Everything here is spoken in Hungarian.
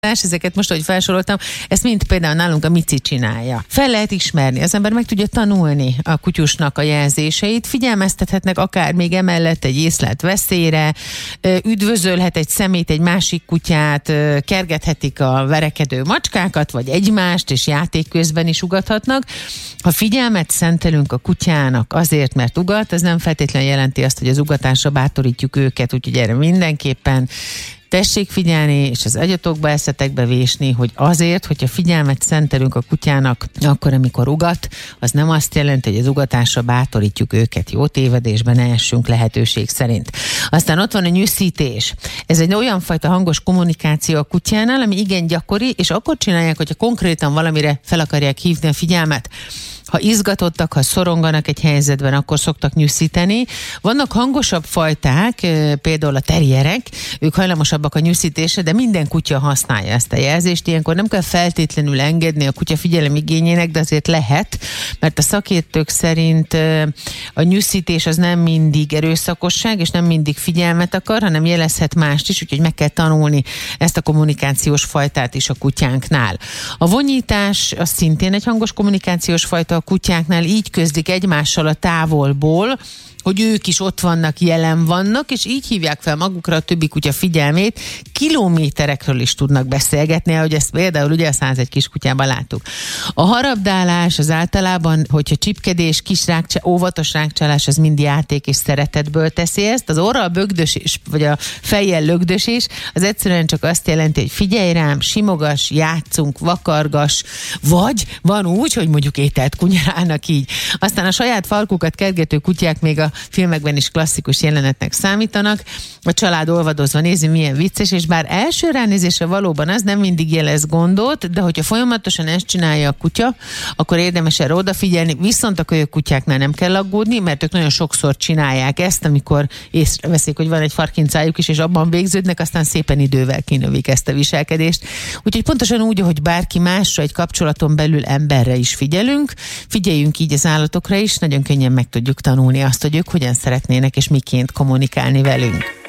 Ezeket most, ahogy felsoroltam, ezt mind például nálunk a Mici csinálja. Fel lehet ismerni, az ember meg tudja tanulni a kutyusnak a jelzéseit, figyelmeztethetnek akár még emellett egy észlelt veszélyre, üdvözölhet egy szemét, egy másik kutyát, kergethetik a verekedő macskákat, vagy egymást, és játék közben is ugathatnak. Ha figyelmet szentelünk a kutyának azért, mert ugat, ez nem feltétlenül jelenti azt, hogy az ugatásra bátorítjuk őket, úgyhogy erre mindenképpen tessék figyelni, és az agyatokba, eszetekbe vésni, hogy azért, hogyha figyelmet szentelünk a kutyának, akkor amikor ugat, az nem azt jelenti, hogy az ugatásra bátorítjuk őket. Jó tévedésben ne essünk lehetőség szerint. Aztán ott van a nyűszítés. Ez egy olyan fajta hangos kommunikáció a kutyánál, ami igen gyakori, és akkor csinálják, hogyha konkrétan valamire fel akarják hívni a figyelmet. Ha izgatottak, ha szoronganak egy helyzetben, akkor szoktak nyűszíteni. Vannak hangosabb fajták, például a terrierek, ők hajlamosabbak a nyűszítésre, de minden kutya használja ezt a jelzést. Ilyenkor nem kell feltétlenül engedni a kutya figyelemigényének, de azért lehet, mert a szakértők szerint a nyűszítés az nem mindig erőszakosság, és nem mindig figyelmet akar, hanem jelezhet mást is, úgyhogy meg kell tanulni ezt a kommunikációs fajtát is a kutyánknál. A vonyítás az szintén egy hangos kommunikációs fajta a kutyáknál, így közlik egymással a távolból, hogy ők is ott vannak, jelen vannak, és így hívják fel magukra a többi kutya figyelmét, kilométerekről is tudnak beszélgetni, ahogy ezt például ugye a 101 kiskutyában láttuk. A harabdálás az általában, hogyha csipkedés, óvatos rákcsálás, az mind játék és szeretetből teszi ezt. Az orral bögdösés, vagy a fejjel lögdösés, az egyszerűen csak azt jelenti, hogy figyelj rám, simogass, játszunk, vakargass, vagy van úgy, hogy mondjuk ételt kunyarálnak így. Aztán a saját farkukat kergető kutyák még a filmekben is klasszikus jelenetnek számítanak. A család olvadozva nézi, milyen vicces, és bár első ránézésre valóban az nem mindig jelez gondot, de hogyha folyamatosan ezt csinálja a kutya, akkor érdemes erre odafigyelni. Viszont a kölyök kutyáknál nem kell aggódni, mert ők nagyon sokszor csinálják ezt, amikor észreveszik, hogy van egy farkincájuk is, és abban végződnek, aztán szépen idővel kinövik ezt a viselkedést. Úgyhogy pontosan úgy, hogy bárki másra egy kapcsolaton belül emberre is figyeljünk így az állatokra is, nagyon könnyen meg tudjuk tanulni azt, hogy ők hogyan szeretnének és miként kommunikálni velünk.